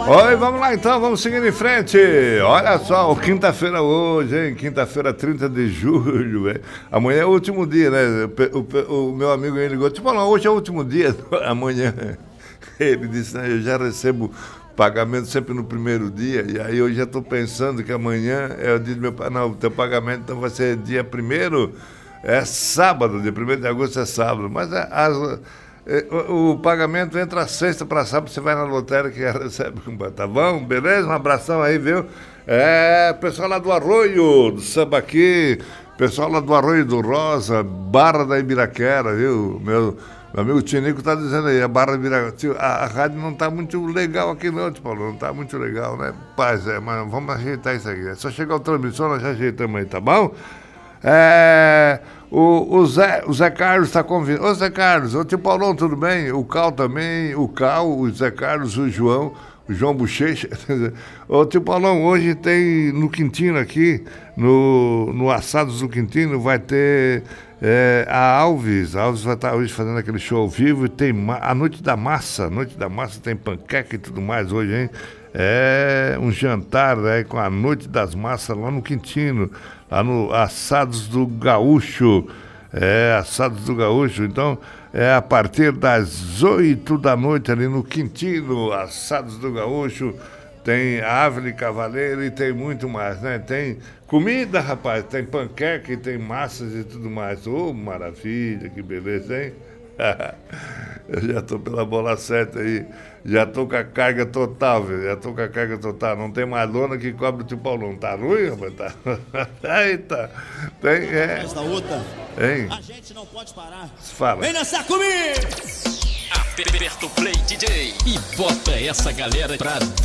Oi, vamos lá então, vamos seguindo em frente. Olha só, quinta-feira hoje, hein? Quinta-feira, 30 de julho, hein? Amanhã é o último dia, né? O meu amigo ele ligou, tipo, não, hoje é o último dia, amanhã. Ele disse, né, eu já recebo pagamento sempre no primeiro dia, e aí eu já estou pensando que amanhã é o dia do meu pai. Não, o teu pagamento então vai ser dia 1º, é sábado, dia 1º de agosto é sábado, mas o pagamento entra sexta para sábado, você vai na lotérica e recebe, tá bom? Beleza? Um abração aí, viu? Pessoal lá do Arroio, do Sambaqui, pessoal lá do Arroio do Rosa, Barra da Ibiraquera, viu? Meu amigo Tinico está dizendo aí, a Barra da Ibiraquera, a rádio não está muito legal aqui não, Paulo, não está muito legal, né? Paz, mas vamos ajeitar isso aqui. É só chegar o transmissão, nós já ajeitamos aí, tá bom? O Zé Carlos está convidando. Ô Zé Carlos, ô tio Paulão, tudo bem? O Cal também, o Zé Carlos, o João Bochecha. Ô tio Paulão, hoje tem no Quintino aqui, no Assados do Quintino, vai ter a Alves vai estar hoje fazendo aquele show ao vivo, e tem a Noite da Massa tem panqueca e tudo mais hoje, hein? É um jantar, né, com a Noite das Massas lá no Quintino, lá no Assados do Gaúcho. Assados do Gaúcho. Então, a partir das 8 da noite ali no Quintino, Assados do Gaúcho. Tem ave cavaleiro e tem muito mais, né? Tem comida, rapaz, tem panqueca e tem massas e tudo mais. Ô, maravilha, que beleza, hein? Eu já tô pela bola certa aí. Já tô com a carga total, velho. Não tem mais lona que cobre o tio Paulão. Tá ruim, rapaz? Tá. Eita. Tem, Mas da outra, hein? a gente não pode parar. Fala. Vem dançar comigo! Aperta o play, DJ, e bota essa galera pra